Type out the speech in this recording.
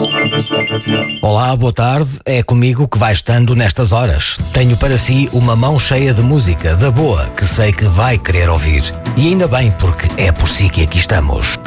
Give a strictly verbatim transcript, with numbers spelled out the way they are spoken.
Olá, boa tarde. É comigo que vai estando nestas horas. Tenho para si uma mão cheia de música, da boa, que sei que vai querer ouvir. E ainda bem, porque é por si que aqui estamos.